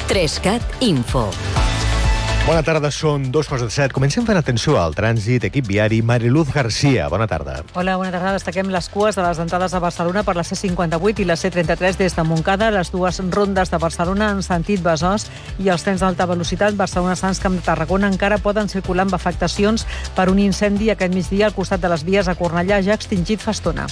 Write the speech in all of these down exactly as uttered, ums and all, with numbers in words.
Trescat Info. Bona tarda, són dos quarts de set. Comencem fent atenció al trànsit, equip viari. Mariluz Garcia, bona tarda. Hola, bona tarda. Destaquem les cues de les entrades a Barcelona per la C cinquanta-vuit i la C trenta-tres des de Montcada, les dues rondes de Barcelona en sentit Besòs i els trens d'alta velocitat Barcelona-Sants Camp de Tarragona encara poden circular amb afectacions per un incendi aquest migdia al costat de les vies a Cornellà, ja extingit fa estona.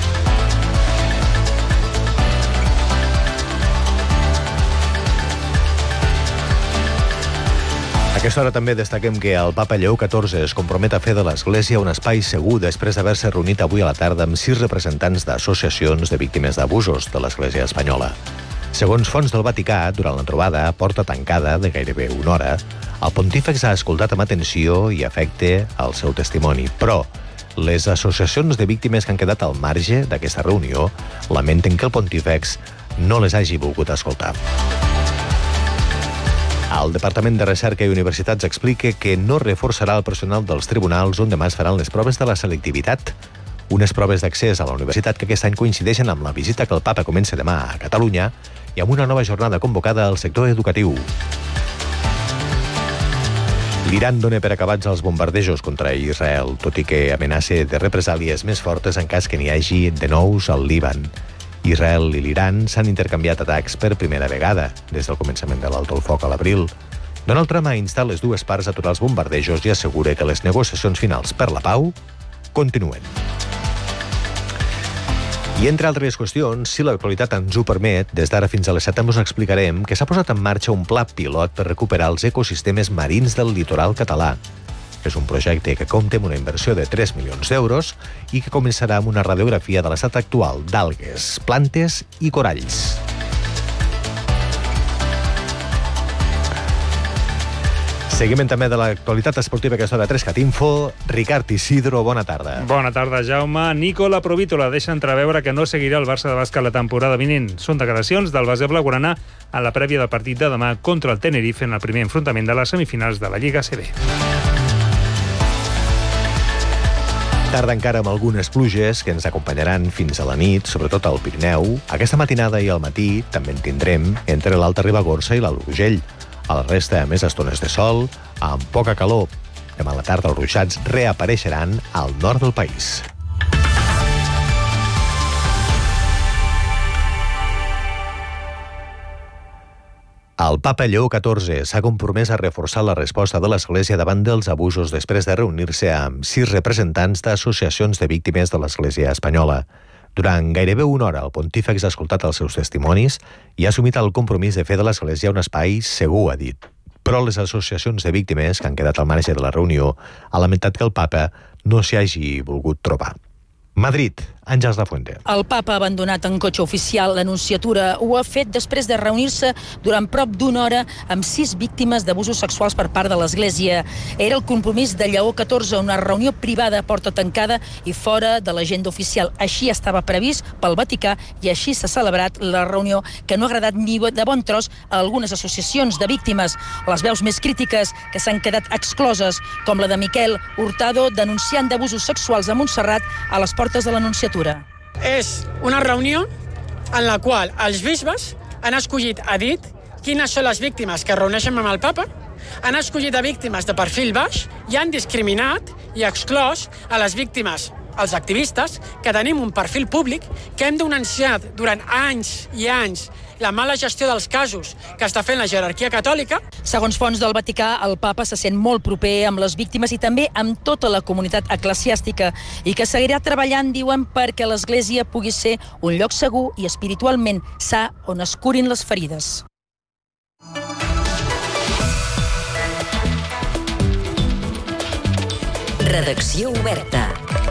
A aquesta hora també destaquem que el papa Lleó catorze es compromet a fer de l'Església un espai segur després d'haver-se reunit avui a la tarda amb sis representants d'associacions de víctimes d'abusos de l'Església espanyola. Segons fonts del Vaticà, durant la trobada, a porta tancada de gairebé una hora, el pontífex ha escoltat amb atenció i afecte el seu testimoni, però les associacions de víctimes que han quedat al marge d'aquesta reunió lamenten que el pontífex no les hagi volgut escoltar. El Departament de Recerca i Universitats explica que no reforçarà el personal dels tribunals on demà es faran les proves de la selectivitat, unes proves d'accés a la universitat que aquest any coincideixen amb la visita que el papa comença demà a Catalunya i amb una nova jornada convocada al sector educatiu. L'Iran dona per acabats els bombardejos contra Israel, tot i que amenaça de represàlies més fortes en cas que n'hi hagi de nous al Líban. Israel i l'Iran s'han intercanviat atacs per primera vegada des del començament de l'alto el foc a l'abril. Donald Trump ha instat les dues parts a aturar els bombardejos i assegura que les negociacions finals per la pau continuen. I entre altres qüestions, si l'actualitat ens ho permet, des d'ara fins a les set us explicarem que s'ha posat en marxa un pla pilot per recuperar els ecosistemes marins del litoral català. És un projecte que compta amb una inversió de tres milions d'euros i que començarà amb una radiografia de l'estat actual d'algues, plantes i coralls. Seguiment també de l'actualitat esportiva que és hora Trescat Info. Ricard Isidro, bona tarda. Bona tarda, Jaume. Nicola Provítola deixa entreveure que no seguirà el Barça de bàsquet la temporada vinent. Són declaracions del base blaugrana a la prèvia del partit de demà contra el Tenerife en el primer enfrontament de les semifinals de la Lliga A C B. Tarda encara amb algunes pluges que ens acompanyaran fins a la nit, sobretot al Pirineu. Aquesta matinada i al matí també en tindrem entre l'Alta Ribagorça i l'Alt Urgell. A la resta, més estones de sol, amb poca calor. Demà a la tarda els ruixats reapareixeran al nord del país. El papa Lleó catorze s'ha compromès a reforçar la resposta de l'Església davant dels abusos després de reunir-se amb sis representants d'associacions de víctimes de l'Església espanyola. Durant gairebé una hora, el pontífex ha escoltat els seus testimonis i ha assumit el compromís de fer de l'Església un espai segur, ha dit. Però les associacions de víctimes que han quedat al marge de la reunió han lamentat que el papa no s'hi hagi volgut trobar. Madrid, Àngels Lafuente. El papa ha abandonat en cotxe oficial l'Anunciatura. Ho ha fet després de reunir-se durant prop d'una hora amb sis víctimes d'abusos sexuals per part de l'Església. Era el compromís de Lleó catorze, una reunió privada a porta tancada i fora de l'agenda oficial. Així estava previst pel Vaticà i així s'ha celebrat la reunió, que no ha agradat ni de bon tros a algunes associacions de víctimes. Les veus més crítiques que s'han quedat excloses, com la de Miquel Hurtado, denunciant d'abusos sexuals a Montserrat a les portes de l'Anunciatura. És una reunió en la qual els bisbes han escollit a dit quines són les víctimes que es reuneixen amb el papa, han escollit a víctimes de perfil baix i han discriminat i exclòs a les víctimes, els activistes, que tenim un perfil públic, que hem denunciat durant anys i anys la mala gestió dels casos que està fent la jerarquia catòlica. Segons fonts del Vaticà, el papa se sent molt proper amb les víctimes i també amb tota la comunitat eclesiàstica i que seguirà treballant, diuen, perquè l'Església pugui ser un lloc segur i espiritualment sa on es curin les ferides. Redacció oberta.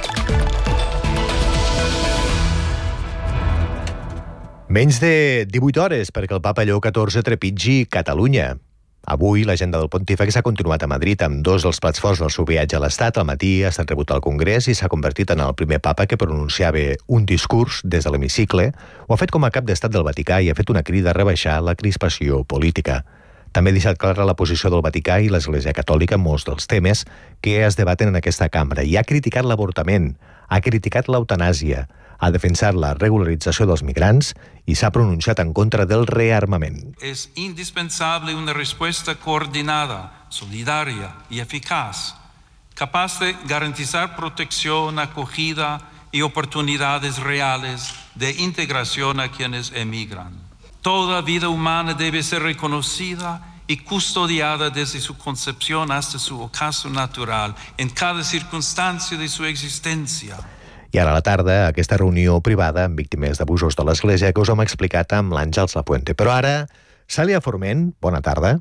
Menys de divuit hores perquè el papa Lleó catorze trepitgi Catalunya. Avui l'agenda del pontífex ha continuat a Madrid amb dos dels plats forts del seu viatge a l'Estat. Al matí ha estat rebut al Congrés i s'ha convertit en el primer papa que pronunciava un discurs des de l'hemicicle. Ho ha fet com a cap d'estat del Vaticà i ha fet una crida a rebaixar la crispació política. També ha deixat clara la posició del Vaticà i l'Església Catòlica en molts dels temes que es debaten en aquesta cambra i ha criticat l'avortament, ha criticat l'eutanàsia, Ha defensat la regularització dels migrants i s'ha pronunciat en contra del rearmament. Es indispensable una respuesta coordinada, solidaria y eficaz, capaz de garantizar protección, acogida y oportunidades reales de integración a quienes emigran. Toda vida humana debe ser reconocida y custodiada desde su concepción hasta su ocaso natural, en cada circunstancia de su existencia. I ara a la tarda, aquesta reunió privada amb víctimes d'abusos de l'Església que us hem explicat amb l'Àngels Lapuente. Però ara, Cèlia Forment, bona tarda.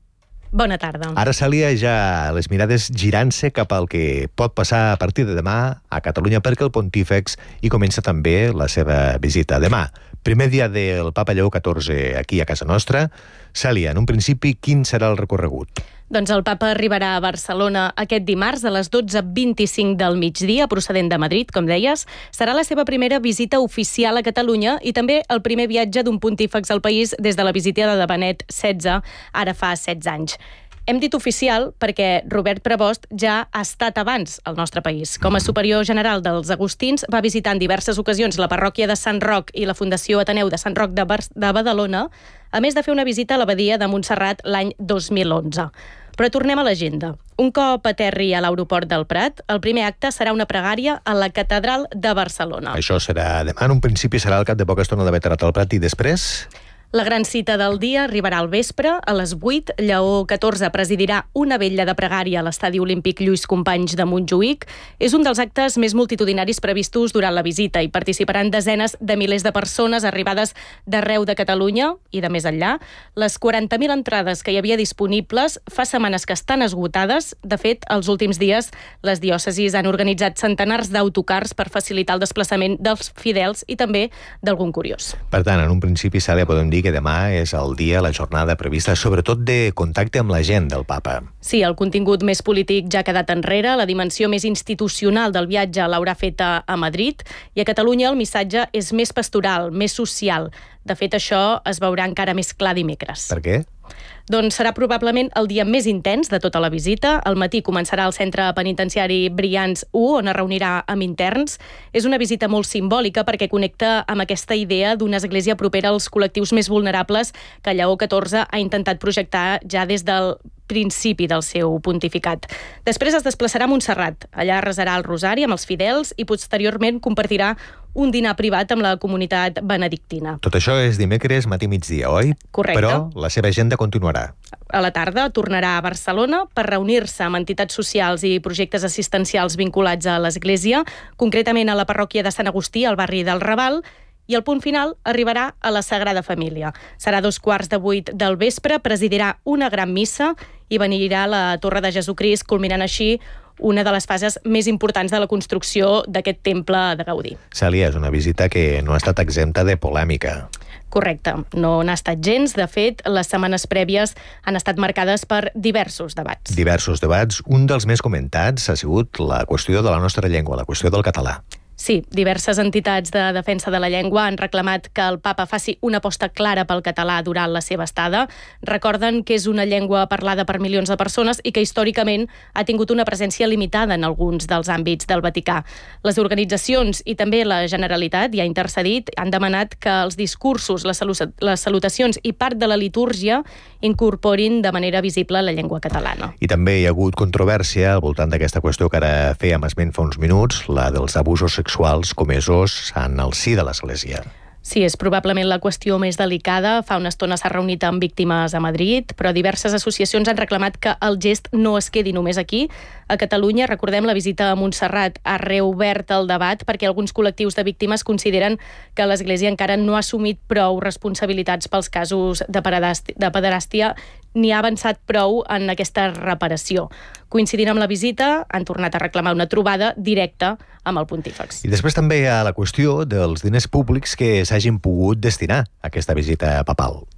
Bona tarda. Ara, Cèlia, ja les mirades girant-se cap al que pot passar a partir de demà a Catalunya, perquè el Pontífex hi comença també la seva visita. Demà, primer dia del Papa Lleó catorze aquí a casa nostra. Cèlia, en un principi, quin serà el recorregut? Doncs el papa arribarà a Barcelona aquest dimarts a les dotze vint-i-cinc del migdia, procedent de Madrid, com deies. Serà la seva primera visita oficial a Catalunya i també el primer viatge d'un pontífex al país des de la visita de Benet setze, ara fa setze anys. Hem dit oficial perquè Robert Prevost ja ha estat abans al nostre país. Com a superior general dels Agustins, va visitar en diverses ocasions la parròquia de Sant Roc i la Fundació Ateneu de Sant Roc de, Bar- de Badalona, a més de fer una visita a l'abadia de Montserrat l'any dos mil onze. Però tornem a l'agenda. Un cop aterri a l'aeroport del Prat, el primer acte serà una pregària a la Catedral de Barcelona. Això serà demà. En un principi serà al cap de poca estona d'haver aterrat al Prat i després... La gran cita del dia arribarà al vespre. A les vuit, Lleó catorze presidirà una vetlla de pregària a l'Estadi Olímpic Lluís Companys de Montjuïc. És un dels actes més multitudinaris previstos durant la visita i participaran desenes de milers de persones arribades d'arreu de Catalunya i de més enllà. Les quaranta mil entrades que hi havia disponibles fa setmanes que estan esgotades. De fet, els últims dies les diòcesis han organitzat centenars d'autocars per facilitar el desplaçament dels fidels i també d'algun curiós. Per tant, en un principi, Cèlia, podem dir que demà és el dia, la jornada prevista, sobretot de contacte amb la gent del papa. Sí, el contingut més polític ja ha quedat enrere, la dimensió més institucional del viatge l'haurà feta a Madrid, i a Catalunya el missatge és més pastoral, més social. De fet, això es veurà encara més clar dimecres. Per què? Doncs serà probablement el dia més intens de tota la visita. Al matí començarà al centre penitenciari Brians u, on es reunirà amb interns. És una visita molt simbòlica perquè connecta amb aquesta idea d'una església propera als col·lectius més vulnerables que Lleó catorze ha intentat projectar ja des del principi del seu pontificat. Després es desplaçarà a Montserrat. Allà resarà el rosari amb els fidels i posteriorment compartirà un dinar privat amb la comunitat benedictina. Tot això és dimecres, matí migdia, oi? Correcte. Però la seva agenda continuarà. A la tarda tornarà a Barcelona per reunir-se amb entitats socials i projectes assistencials vinculats a l'Església, concretament a la parròquia de Sant Agustí, al barri del Raval, i el punt final arribarà a la Sagrada Família. Serà dos quarts de vuit del vespre, presidirà una gran missa i venirà a la Torre de Jesucrist, culminant així una de les fases més importants de la construcció d'aquest temple de Gaudí. Cèlia, és una visita que no ha estat exempta de polèmica. Correcte, no n'ha estat gens. De fet, les setmanes prèvies han estat marcades per diversos debats. Diversos debats. Un dels més comentats ha sigut la qüestió de la nostra llengua, la qüestió del català. Sí, diverses entitats de defensa de la llengua han reclamat que el papa faci una aposta clara pel català durant la seva estada. Recorden que és una llengua parlada per milions de persones i que històricament ha tingut una presència limitada en alguns dels àmbits del Vaticà. Les organitzacions i també la Generalitat, ja ha intercedit, han demanat que els discursos, les, salu- les salutacions i part de la litúrgia incorporin de manera visible la llengua catalana. I també hi ha hagut controvèrsia al voltant d'aquesta qüestió que ara fèiem esment fa uns minuts, la dels abusos sexuals comesos en el si de l'Església. Sí, és probablement la qüestió més delicada. Fa una estona s'ha reunit amb víctimes a Madrid, però diverses associacions han reclamat que el gest no es quedi només aquí. A Catalunya, recordem, la visita a Montserrat ha reobert el debat perquè alguns col·lectius de víctimes consideren que l'Església encara no ha assumit prou responsabilitats pels casos de pederàstia, de pederàstia ni ha avançat prou en aquesta reparació. Coincidint amb la visita, han tornat a reclamar una trobada directa amb el pontífex. I després també hi ha la qüestió dels diners públics que s'hagin pogut destinar a aquesta visita papal.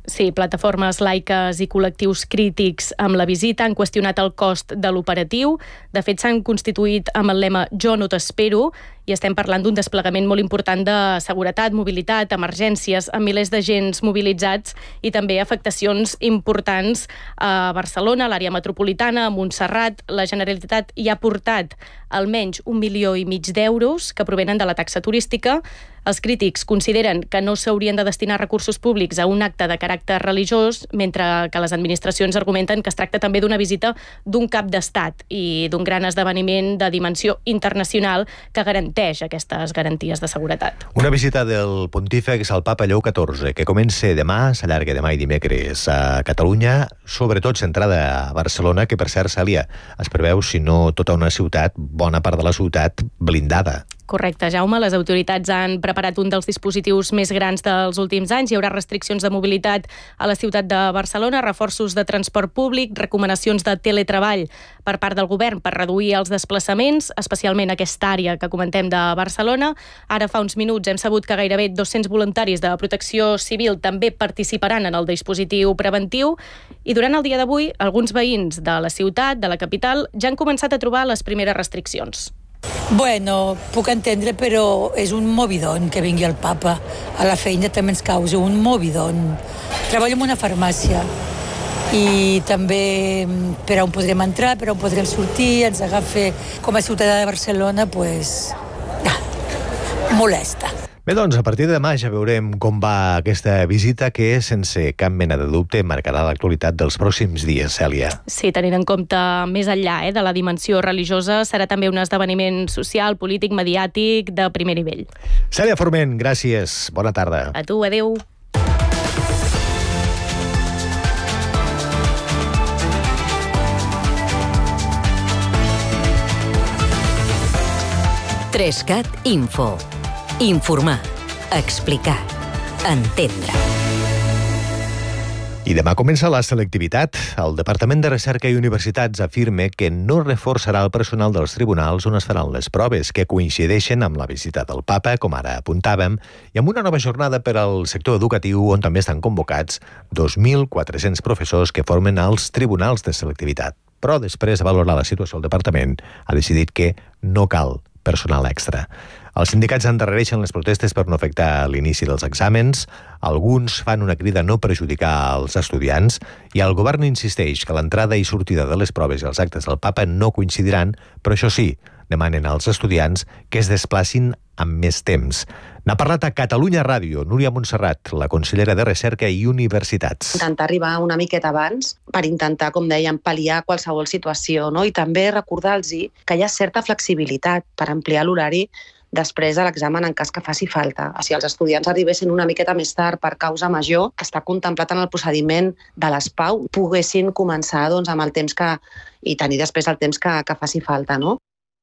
Sí, plataformes laiques i col·lectius crítics amb la visita han qüestionat el cost de l'operatiu. De fet, s'han constituït amb el lema «Jo no t'espero», i estem parlant d'un desplegament molt important de seguretat, mobilitat, emergències, amb milers d'agents mobilitzats i també afectacions importants a Barcelona, a l'àrea metropolitana, a Montserrat. La Generalitat hi ha portat almenys un milió i mig d'euros que provenen de la taxa turística. Els crítics consideren que no s'haurien de destinar recursos públics a un acte de caràcter religiós, mentre que les administracions argumenten que es tracta també d'una visita d'un cap d'estat i d'un gran esdeveniment de dimensió internacional que garanteix aquestes garanties de seguretat. Una visita del pontífex al papa Lleó catorze, que comença demà, s'allarga demà i dimecres a Catalunya, sobretot centrada a Barcelona, que per cert, Cèlia, es preveu, si no tota una ciutat, bona part de la ciutat blindada. Correcte, Jaume. Les autoritats han preparat un dels dispositius més grans dels últims anys. Hi haurà restriccions de mobilitat a la ciutat de Barcelona, reforços de transport públic, recomanacions de teletreball per part del govern per reduir els desplaçaments, especialment aquesta àrea que comentem de Barcelona. Ara fa uns minuts hem sabut que gairebé dos-cents voluntaris de protecció civil també participaran en el dispositiu preventiu i durant el dia d'avui alguns veïns de la ciutat, de la capital, ja han començat a trobar les primeres restriccions. Bueno, puc entendre, però és un movidon que vingui el papa. A la feina també ens causa un movidon. Treballo en una farmàcia i també per on podrem entrar, per on podrem sortir, ens agafa com a ciutadà de Barcelona, pues, ah, molesta. Bé, doncs, a partir de demà ja veurem com va aquesta visita que, sense cap mena de dubte, marcarà l'actualitat dels pròxims dies, Cèlia. Sí, tenint en compte més enllà eh, de la dimensió religiosa, serà també un esdeveniment social, polític, mediàtic de primer nivell. Cèlia Forment, gràcies. Bona tarda. A tu, adeu. Trescat Info. Informar, explicar, entendre. I demà comença la selectivitat. El Departament de Recerca i Universitats afirma que no reforçarà el personal dels tribunals on es faran les proves, que coincideixen amb la visita del papa, com ara apuntàvem, i amb una nova jornada per al sector educatiu on també estan convocats dos mil quatre-cents professors que formen els tribunals de selectivitat. Però després de valorar la situació, el departament ha decidit que no cal personal extra. Els sindicats endarrereixen les protestes per no afectar l'inici dels exàmens, alguns fan una crida a no perjudicar els estudiants i el govern insisteix que l'entrada i sortida de les proves i els actes del papa no coincidiran, però això sí, demanen als estudiants que es desplacin amb més temps. N'ha parlat a Catalunya Ràdio Núria Montserrat, la consellera de Recerca i Universitats. Intentar arribar una miqueta abans per intentar, com dèiem, pal·liar qualsevol situació, no? I també recordar-los que hi ha certa flexibilitat per ampliar l'horari després de l'examen en cas que faci falta. Si els estudiants arribessin una miqueta més tard per causa major, que està contemplat en el procediment de l'S P A U, poguessin començar doncs, amb el temps que, i tenir després el temps que, que faci falta, no?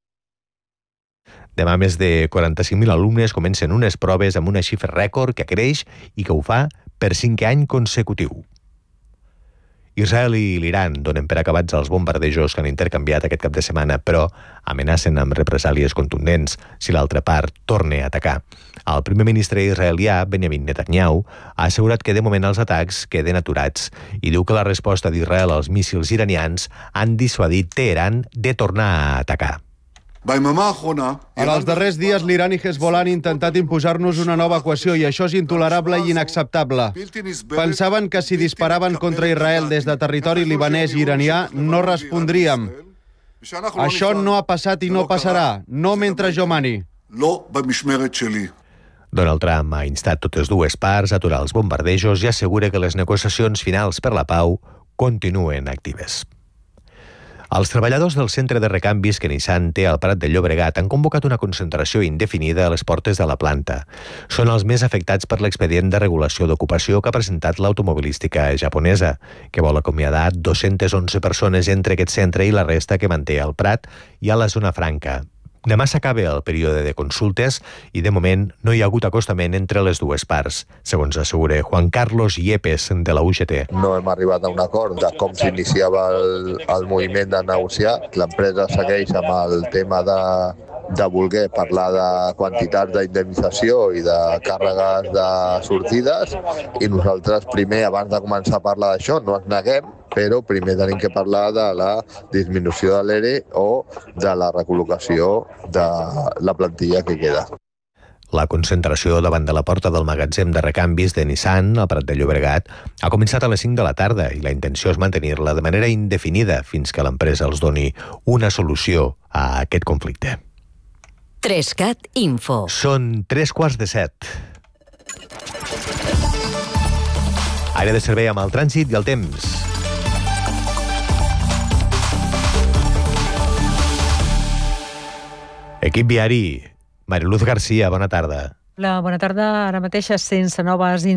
Demà més de quaranta-cinc mil alumnes comencen unes proves amb una xifra rècord que creix i que ho fa per cinquè any consecutiu. Israel i l'Iran donen per acabats els bombardejos que han intercanviat aquest cap de setmana, però amenacen amb represàlies contundents si l'altra part torna a atacar. El primer ministre israelià, Benjamin Netanyahu, ha assegurat que de moment els atacs queden aturats i diu que la resposta d'Israel als míssils iranians han dissuadit Teheran de tornar a atacar. En els darrers dies, l'Iran i Hezbollah han intentat imposar-nos una nova equació i això és intolerable i inacceptable. Pensaven que si disparaven contra Israel des de territori libanès i iranià no respondríem. Això no ha passat i no passarà, no mentre jo mani. Donald Trump ha instat totes dues parts a aturar els bombardejos i assegura que les negociacions finals per la pau continuen actives. Els treballadors del centre de recanvis que Nissan té al Prat de Llobregat han convocat una concentració indefinida a les portes de la planta. Són els més afectats per l'expedient de regulació d'ocupació que ha presentat l'automobilística japonesa, que vol acomiadar dos-centes onze persones entre aquest centre i la resta que manté al Prat i a la zona franca. Demà s'acaba el període de consultes i, de moment, no hi ha hagut acostament entre les dues parts, segons assegura Juan Carlos Yepes, de la U G T. No hem arribat a un acord de com s'iniciava el, el moviment de negociar. L'empresa segueix amb el tema de, de voler parlar de quantitats d'indemnització i de càrregues de sortides, i nosaltres primer, abans de començar a parlar d'això, no ens neguem, però primer tenim que parlar de la disminució de l'E R E o de la recol·locació de la plantilla que queda. La concentració davant de la porta del magatzem de recanvis de Nissan, al Prat de Llobregat, ha començat a les cinc de la tarda i la intenció és mantenir-la de manera indefinida fins que l'empresa els doni una solució a aquest conflicte. Trescat Info. Són tres quarts de set. Àrea de servei amb el trànsit i el temps. Equip viari. Mariluz Garcia, bona tarda. La bona tarda, ara mateix sense noves